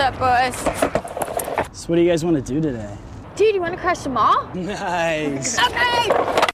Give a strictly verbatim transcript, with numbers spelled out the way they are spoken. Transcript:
up, boys. So what do you guys want to do today? Dude, you want to crash the mall? Nice. Okay.